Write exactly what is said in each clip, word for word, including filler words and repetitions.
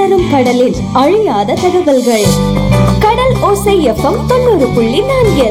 அலரும் கடலில் அழியாத தகவல்கள். கடல் ஓசை எஃப்எம் தொண்ணூறு புள்ளி நான்கு.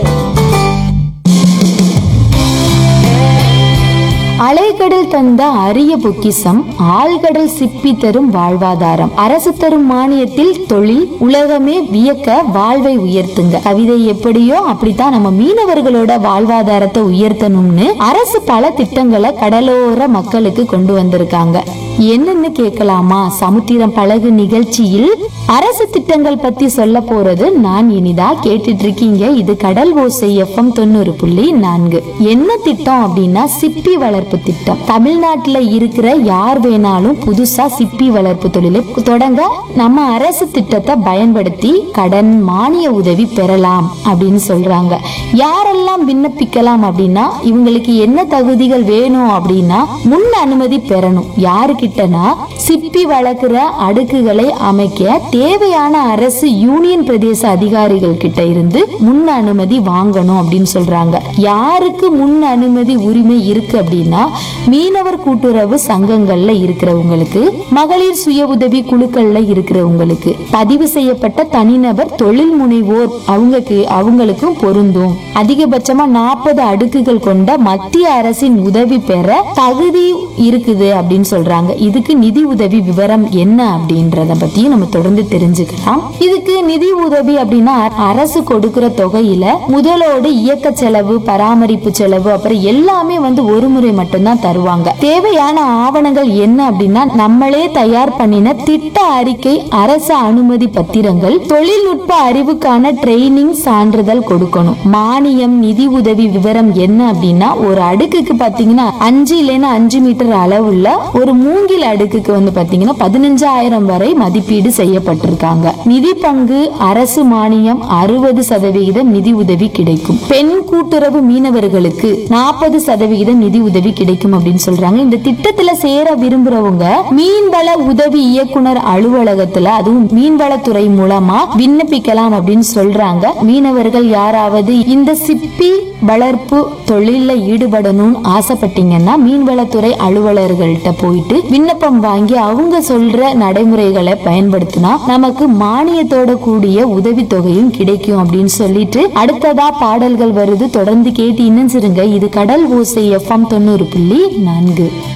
அலைக்கடல் தந்த அரிய பொக்கிசம், ஆழ்கடல் சிப்பி தரும் வாழ்வாதாரம், அரசு தரும் மானியத்தில் தொழில், உலகமே வியக்க வாழ்வை உயர்த்துங்க. கவிதை எப்படியோ அப்படித்தான் நம்ம மீனவர்களோட வாழ்வாதாரத்தை உயர்த்தணும்னு அரசு பல திட்டங்களை கடலோர மக்களுக்கு கொண்டு வந்திருக்காங்க. என்னன்னு கேட்கலாமா? சமுத்திரம் பழகு நிகழ்ச்சியில் அரசு திட்டங்கள் பத்தி சொல்ல போறது நான் இனிதா. கேட்டுட்டு இருக்கீங்க, இது கடல் ஓசை எஃப்எம் தொண்ணூறு புள்ளி நான்கு. என்ன திட்டம் அப்படின்னா சிப்பி வளர்ப்பு திட்டம். தமிழ்நாட்டுல இருக்கிற யார் வேணாலும் புதுசா சிப்பி வளர்ப்பு தொழிலை தொடங்க நம்ம அரசு திட்டத்தை பயன்படுத்தி கடன் மானிய உதவி பெறலாம் அப்படின்னு சொல்றாங்க. யாரெல்லாம் விண்ணப்பிக்கலாம் அப்படின்னா, இவங்களுக்கு என்ன தகுதிகள் வேணும் அப்படின்னா, முன் அனுமதி பெறணும். யாருக்கு சிப்பி வளர்க்கிற அடுக்குகளை அமைக்க தேவையான அரசு யூனியன் பிரதேச அதிகாரிகள் கிட்ட இருந்து முன் அனுமதி வாங்கணும் அப்படின்னு சொல்றாங்க. யாருக்கு முன் அனுமதி உரிமை இருக்கு அப்படின்னா, மீனவர் கூட்டுறவு சங்கங்கள்ல இருக்கிறவங்களுக்கு, மகளிர் சுய உதவி குழுக்கள்ல இருக்கிறவங்களுக்கு, பதிவு செய்யப்பட்ட தனிநபர் தொழில் முனைவோர் அவங்களுக்கு அவங்களுக்கும் பொருந்தும். அதிகபட்சமா நாற்பது அடுக்குகள் கொண்ட மத்திய அரசின் உதவி பெற தகுதி இருக்குது அப்படின்னு சொல்றாங்க. இதுக்கு நிதி உதவி விவரம் என்ன அப்படின்றத பத்தி நம்ம தொடர்ந்து தெரிஞ்சுக்கலாம். இதுக்கு நிதி உதவி அப்படின்னா அரசு கொடுக்கிற தொகையில முதலோடு இயக்க செலவு, பராமரிப்பு செலவு, அப்புறம் எல்லாமே வந்து ஒரு முறை மட்டும்தான் தருவாங்க. தேவையான ஆவணங்கள் என்ன அப்படின்னா, நம்மளே தயார் பண்ணின திட்ட அறிக்கை, அரசு அனுமதி பத்திரங்கள், தொழில்நுட்ப அறிவுக்கான ட்ரைனிங் சான்றிதழ் கொடுக்கணும். மானியம் நிதி உதவி விவரம் என்ன அப்படின்னா, ஒரு அடுக்குக்கு பாத்தீங்கன்னா அஞ்சு இல்லைன்னா அஞ்சு மீட்டர் அளவுள்ள ஒரு மூங்கில் அடுக்குக்கு வந்து பாத்தீங்கன்னா பதினஞ்சாயிரம் வரை மதிப்பீடு செய்யப்பட்டிருக்காங்க. நிதி பங்கு அரசு மானியம் அறுபது சதவிகிதம் நிதி உதவி கிடைக்கும். பெண் கூட்டுறவு மீனவர்களுக்கு நாற்பது சதவிகிதம் நிதி உதவி கிடைக்கும் அப்படின்னு சொல்றாங்க. இந்த திட்டத்துல சேர விரும்புறவங்க மீன்வள உதவி இயக்குனர் அலுவலகத்துல, அதுவும் மீன்வளத்துறை மூலமா விண்ணப்பிக்கலாம் அப்படின்னு சொல்றாங்க. மீனவர்கள் யாராவது இந்த சிப்பி வளர்ப்பு தொழில ஈடுபடணும்னு ஆசைப்பட்டீங்கன்னா மீன்வளத்துறை அலுவலர்கள்ட்ட போயிட்டு விண்ணப்பம் வாங்கி அவங்க சொல்ற நடைமுறைகளை பயன்படுத்தினா நமக்கு மானியத்தோட கூடிய உதவி தொகையும் கிடைக்கும் அப்படின்னு சொல்லிட்டு அடுத்ததா பாடல்கள் வருது. தொடர்ந்து கேட்டு இணைஞ்சிருங்க. இது கடல் ஓசை எஃப்எம் தொண்ணூறு புள்ளி நான்கு.